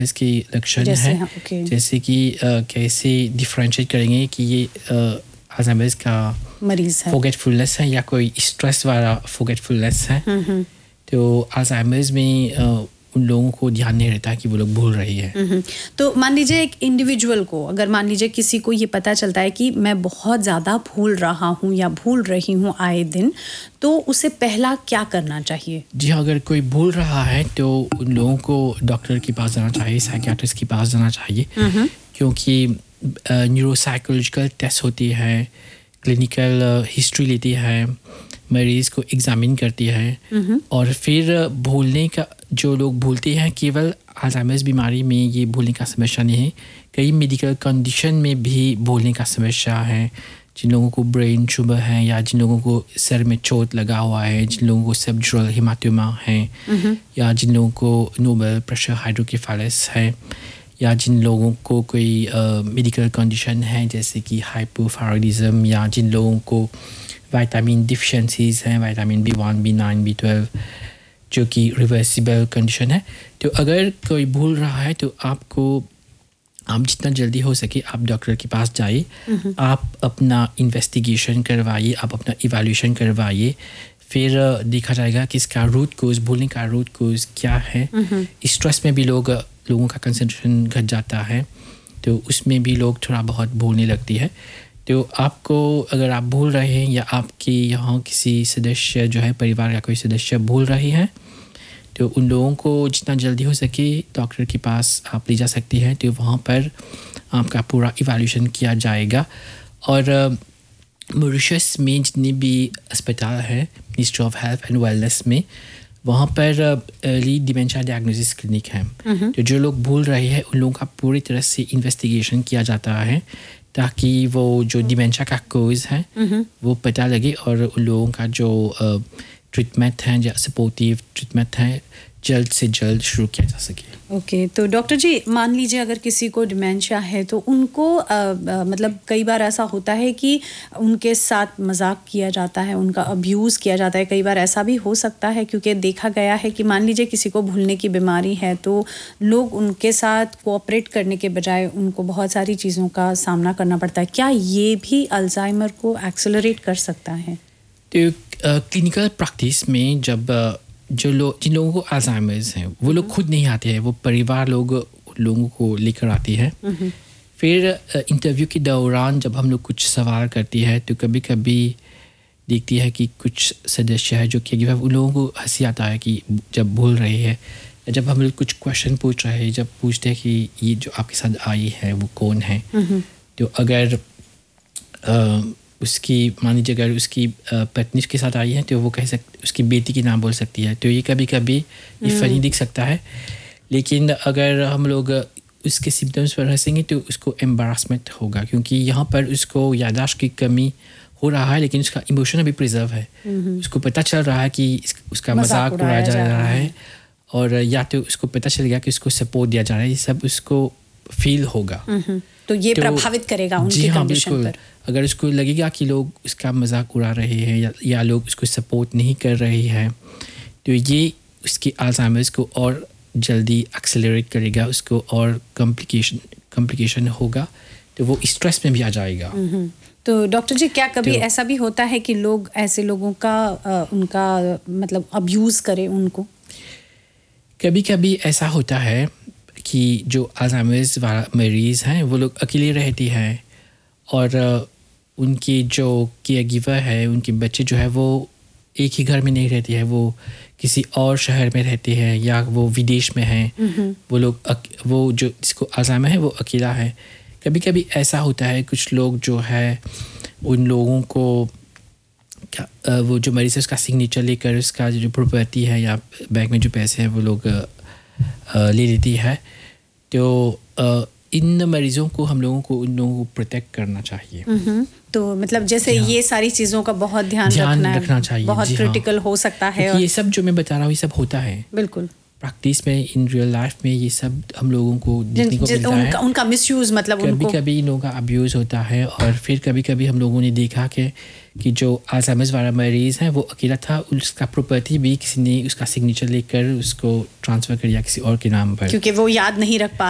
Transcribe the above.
इसके लक्षण जैसे है, ओके, जैसे कि कैसे डिफरेंशिएट करेंगे कि ये अल्जाइमर्स का मरीज है। फॉरगेटफुलनेस है या कोई स्ट्रेस वाला फॉरगेटफुलनेस है। तो अल्जाइमर्स में उन लोगों को ध्यान नहीं रहता कि वो लोग भूल रही है। तो मान लीजिए एक इंडिविजुअल को, अगर मान लीजिए किसी को ये पता चलता है कि मैं बहुत ज़्यादा भूल रहा हूँ या भूल रही हूँ आए दिन, तो उसे पहला क्या करना चाहिए? जी हाँ, अगर कोई भूल रहा है तो उन लोगों को डॉक्टर के पास जाना चाहिए, साइकियाट्रिस्ट के पास जाना चाहिए, क्योंकि न्यूरोसाइकोलॉजिकल टेस्ट होती है, क्लिनिकल हिस्ट्री लेती है, मरीज़ को एग्जामिन करती है, और फिर भूलने का, जो लोग भूलते हैं केवल अल्जाइमर्स बीमारी में ये भूलने का समस्या नहीं है, कई मेडिकल कंडीशन में भी भूलने का समस्या है। जिन लोगों को ब्रेन ट्यूमर है, या जिन लोगों को सर में चोट लगा हुआ है, जिन लोगों को सबड्यूरल हेमाटोमा है, या जिन लोगों को नोबल प्रेशर हाइड्रोकेफालस है, या जिन लोगों को कोई मेडिकल कंडीशन है जैसे कि हाइपोथायरॉयडिज्म, या जिन लोगों को विटामिन डिफिशिएंसीज हैं, विटामिन B1, B9, B12, जो कि रिवर्सिबल कंडीशन है। तो अगर कोई भूल रहा है तो आप जितना जल्दी हो सके आप डॉक्टर के पास जाइए, आप अपना इन्वेस्टिगेशन करवाइए, आप अपना इवैल्यूएशन करवाइए, फिर देखा जाएगा कि इसका रूट कोज, भूलने का रूट कोज क्या है। स्ट्रेस में भी लोगों का कंसंट्रेशन घट जाता है, तो उसमें भी लोग थोड़ा बहुत भूलने लगती है। तो आपको, अगर आप भूल रहे हैं या आपके यहाँ किसी सदस्य जो है, परिवार का कोई सदस्य भूल रहे हैं, तो उन लोगों को जितना जल्दी हो सके डॉक्टर के पास आप ले जा सकती हैं। तो वहाँ पर आपका पूरा इवैल्यूएशन किया जाएगा। और मॉरिशस में जितने भी अस्पताल हैं ministry of health and wellness में, वहाँ पर अर्ली डिमेंशिया डायग्नोसिस क्लिनिक है। तो जो लोग भूल रहे हैं उन लोगों का पूरी तरह से इन्वेस्टिगेशन किया जाता है, ताकि वो जो डिमेंशिया का कोज है वो पता लगे, और उन लोगों का जो ट्रीटमेंट है या सपोर्टिव ट्रीटमेंट है जल्द से जल्द शुरू किया जा सके। ओके, तो डॉक्टर जी, मान लीजिए अगर किसी को डिमेंशिया है तो उनको मतलब कई बार ऐसा होता है कि उनके साथ मजाक किया जाता है, उनका अब्यूज़ किया जाता है। कई बार ऐसा भी हो सकता है, क्योंकि देखा गया है कि मान लीजिए किसी को भूलने की बीमारी है तो लोग उनके साथ कोऑपरेट करने के बजाय उनको बहुत सारी चीज़ों का सामना करना पड़ता है। क्या ये भी अल्जाइमर को एक्सेलरेट कर सकता है? तो क्लिनिकल प्रैक्टिस में जब जिन लोगों को अल्जाइमर्स हैं वो लोग खुद नहीं आते हैं, वो परिवार लोगों को लेकर आती है। फिर इंटरव्यू के दौरान जब हम लोग कुछ सवाल करती है तो कभी कभी देखती है कि कुछ सदस्य है जो कि उन लोगों को हंसी आता है कि जब भूल रहे हैं, जब हम लोग कुछ क्वेश्चन पूछ रहे हैं, जब पूछते हैं कि ये जो आपके साथ आई है वो कौन है, तो अगर उसकी, मान लीजिए अगर उसकी पत्नी के साथ आई है तो वो उसकी बेटी के नाम बोल सकती है। तो ये कभी कभी ये फनी दिख सकता है, लेकिन अगर हम लोग उसके सिम्टम्स पर हंसेंगे तो उसको एम्बारसमेंट होगा, क्योंकि यहाँ पर उसको याददाश्त की कमी हो रहा है, लेकिन उसका इमोशन अभी प्रिजर्व है। उसको पता चल रहा है कि उसका मजाक उड़ाया जा रहा है, और या तो उसको पता चल गया कि उसको सपोर्ट दिया जा रहा है, ये सब उसको फील होगा। तो ये प्रभावित करेगा उनकी कंडीशन पर। अगर उसको लगेगा कि लोग उसका मजाक उड़ा रहे हैं या लोग उसको सपोर्ट नहीं कर रहे हैं, तो ये उसकी अल्जाइमर्स को और जल्दी एक्सेलरेट करेगा, उसको और कॉम्प्लिकेशन होगा, तो वो स्ट्रेस में भी आ जाएगा। तो डॉक्टर जी, क्या कभी ऐसा भी होता है कि लोग ऐसे लोगों का उनका मतलब अब्यूज़ करें उनको? कभी कभी ऐसा होता है कि जो अल्जाइमर्स वाला मरीज़ हैं वो लोग अकेले रहती हैं, और उनकी जो केयर गिवर है, उनके बच्चे जो है वो एक ही घर में नहीं रहते हैं, वो किसी और शहर में रहते हैं या वो विदेश में हैं। वो जो जिसको अल्जाइमर है वो अकेला है। कभी कभी ऐसा होता है, कुछ लोग जो है उन लोगों को वो जो मरीज़ है उसका सिग्नेचर लेकर उसका जो प्रॉपर्टी है या बैंक में जो पैसे हैं वो लोग ले लेती है। तो इन मरीजों को हम लोगों को उन लोगों को प्रोटेक्ट करना चाहिए। तो मतलब जैसे ये सारी चीज़ों का बहुत ध्यान रखना चाहिए, बहुत क्रिटिकल हो सकता है। ये सब जो मैं बता रहा हूँ ये सब होता है। बिल्कुल प्रैक्टिस में इन रियल लाइफ में ये सब हम लोगों को देखने को मिलता है। उनका मिसयूज मतलब कभी कभी इन लोगों का अब्यूज़ होता है, और फिर कभी कभी हम लोगों ने देखा कि जो अल्जाइमर्स वाला मरीज़ है वो अकेला था, उसका प्रॉपर्टी भी किसी ने उसका सिग्नेचर लेकर उसको ट्रांसफ़र कर दिया किसी और के नाम पर, क्योंकि वो याद नहीं रख पा